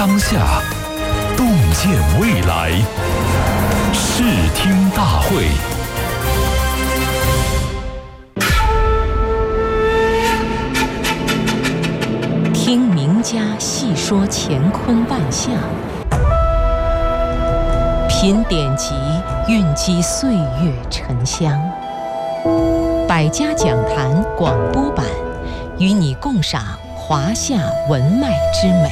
当下，洞见未来，视听大会。 听名家细说乾坤万象，品典籍蕴积岁月沉香。百家讲坛广播版，与你共赏华夏文脉之美。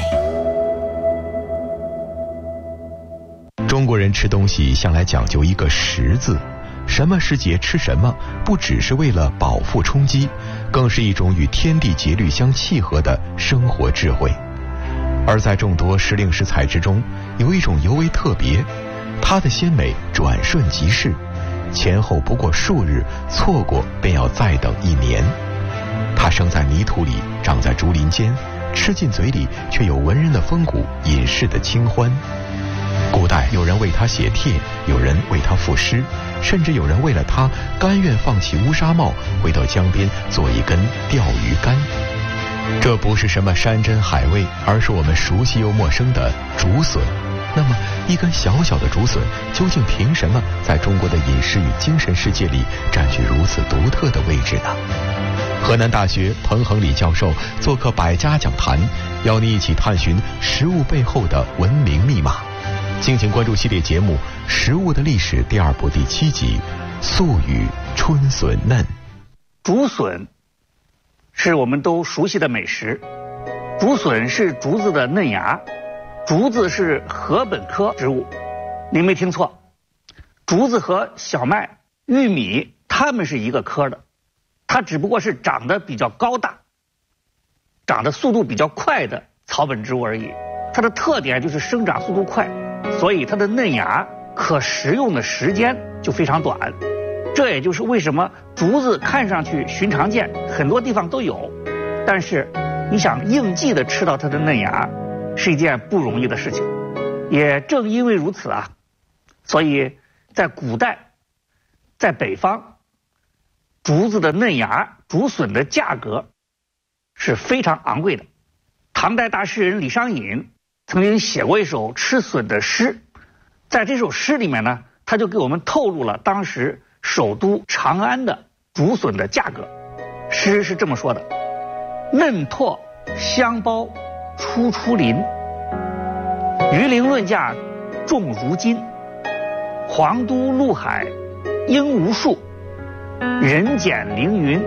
中国人吃东西向来讲究一个食字，什么时节吃什么，不只是为了饱腹充饥，更是一种与天地节律相契合的生活智慧。而在众多时令食材之中，有一种尤为特别，它的鲜美转瞬即逝，前后不过数日，错过便要再等1年。它生在泥土里，长在竹林间，吃进嘴里却有文人的风骨，隐士的清欢。古代有人为它写帖，有人为它赋诗，甚至有人为了它甘愿放弃乌纱帽，回到江边做一根钓鱼竿。这不是什么山珍海味，而是我们熟悉又陌生的竹笋。那么一根小小的竹笋究竟凭什么在中国的饮食与精神世界里占据如此独特的位置呢？河南大学彭恒礼教授做客百家讲坛，邀你一起探寻食物背后的文明密码。敬请关注系列节目《食物的历史》第2部第7集《素语春笋嫩》。 竹笋是我们都熟悉的美食，竹笋是竹子的嫩芽，竹子是禾本科植物。您没听错，竹子和小麦、玉米它们是一个科的，它只不过是长得比较高大、长得速度比较快的草本植物而已。它的特点就是生长速度快，所以它的嫩芽可食用的时间就非常短。这也就是为什么竹子看上去寻常见，很多地方都有，但是你想应季的吃到它的嫩芽是一件不容易的事情。也正因为如此啊，所以在古代，在北方，竹子的嫩芽、竹笋的价格是非常昂贵的。唐代大诗人李商隐曾经写过一首吃笋的诗，在这首诗里面呢，他就给我们透露了当时首都长安的竹笋的价格。诗是这么说的：嫩拓香包初出林，鱼鳞论价重如金，黄都陆海应无数，人捡凌云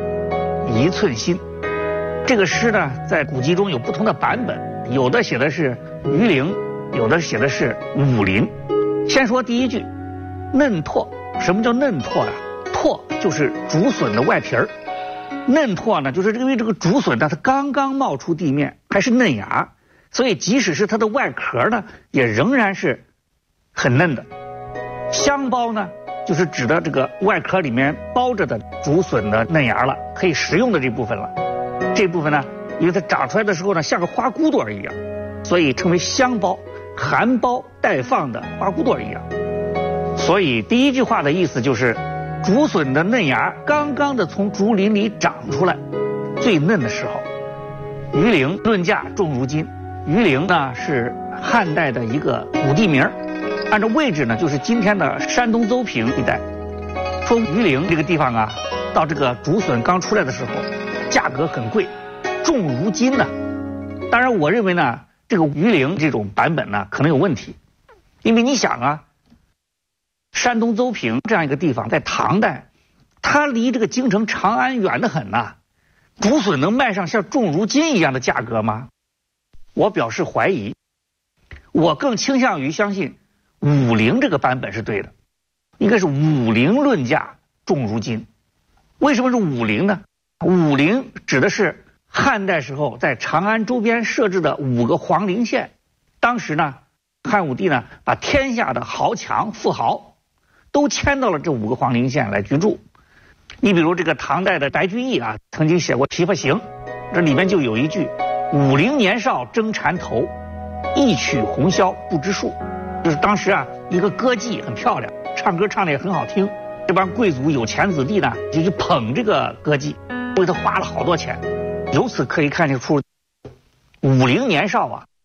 1寸心。这个诗呢，在古籍中有不同的版本，有的写的是鱼鳞，有的写的是武鳞。先说第一句，嫩拓。什么叫嫩拓啊？拓就是竹笋的外皮儿，嫩拓呢，就是因为这个竹笋呢，它刚刚冒出地面，还是嫩芽，所以即使是它的外壳呢，也仍然是很嫩的。香包呢，就是指的这个外壳里面包着的竹笋的嫩芽了，可以食用的这部分了。这部分呢，因为它长出来的时候呢，像个花骨朵一样，所以称为香包，含苞待放的花骨朵一样。所以第一句话的意思就是，竹笋的嫩芽刚刚的从竹林里长出来，最嫩的时候。鱼鳞论价重如金，鱼鳞呢是汉代的一个古地名，按照位置呢就是今天的山东邹平一带。说鱼鳞这个地方啊，到这个竹笋刚出来的时候，价格很贵，重如金呢。当然我认为呢，这个鱼鳞这种版本呢可能有问题，因为你想啊，山东邹平这样一个地方，在唐代，它离这个京城长安远得很呐，竹笋能卖上像重如金一样的价格吗？我表示怀疑。我更倾向于相信武陵这个版本是对的，应该是武陵论价重如金。为什么是武陵呢？武陵指的是汉代时候在长安周边设置的5个皇陵县。当时呢，汉武帝呢把天下的豪强富豪都迁到了这5个皇陵县来居住。你比如这个唐代的白居易啊，曾经写过《琵琶行》，这里面就有一句：武陵年少争缠头，一曲红绡不知数。就是当时啊，一个歌妓很漂亮，唱歌唱得也很好听，这帮贵族有钱子弟呢就去捧这个歌妓，为他花了好多钱。由此可以看得出，武陵年少啊，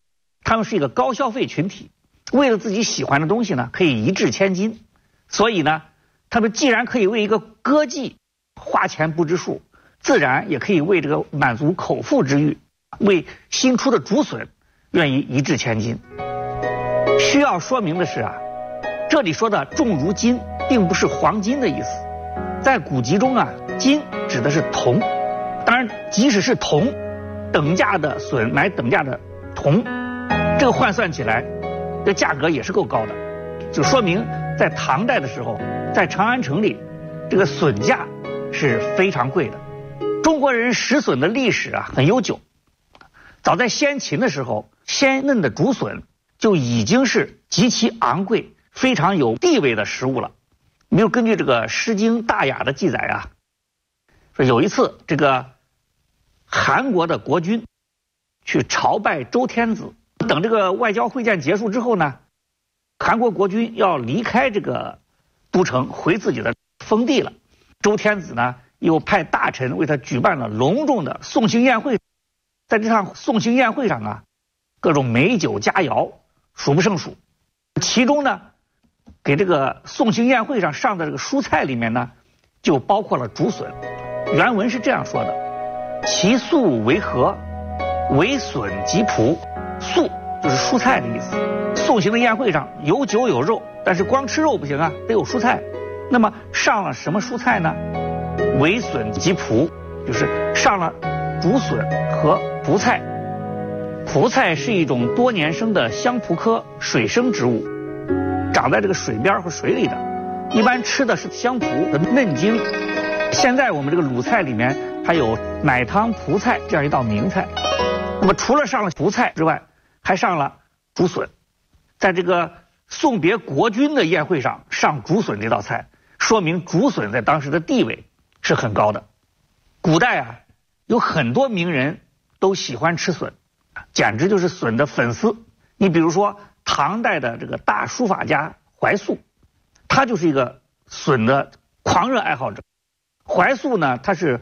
他们是一个高消费群体，为了自己喜欢的东西呢，可以一掷千金。所以呢，他们既然可以为一个歌妓花钱不知数，自然也可以为这个满足口腹之欲，为新出的竹笋愿意一掷千金。需要说明的是啊，这里说的重如金并不是黄金的意思，在古籍中啊，金指的是铜。当然，即使是铜，等价的笋买等价的铜，这个换算起来，这价格也是够高的，就说明在唐代的时候，在长安城里，这个笋价是非常贵的。中国人食笋的历史啊很悠久，早在先秦的时候，鲜嫩的竹笋就已经是极其昂贵、非常有地位的食物了。没有根据这个《诗经·大雅》的记载啊，说有一次这个韩国的国君去朝拜周天子，等这个外交会见结束之后呢，韩国国君要离开这个都城回自己的封地了。周天子呢又派大臣为他举办了隆重的送行宴会。在这场送行宴会上啊，各种美酒佳肴数不胜数。其中呢，给这个送行宴会上上的这个蔬菜里面呢，就包括了竹笋。原文是这样说的：其素为何？为笋及蒲。素就是蔬菜的意思。送行的宴会上有酒有肉，但是光吃肉不行啊，得有蔬菜。那么上了什么蔬菜呢？为笋及蒲，就是上了竹笋和蒲菜。蒲菜是一种多年生的香蒲科水生植物，长在这个水边和水里的，一般吃的是香蒲的嫩茎。现在我们这个鲁菜里面还有奶汤蒲菜这样一道名菜。那么除了上了蒲菜之外，还上了竹笋。在这个送别国君的宴会上上竹笋这道菜，说明竹笋在当时的地位是很高的。古代啊，有很多名人都喜欢吃笋，简直就是笋的粉丝。你比如说唐代的这个大书法家怀素，他就是一个笋的狂热爱好者。怀素呢，他是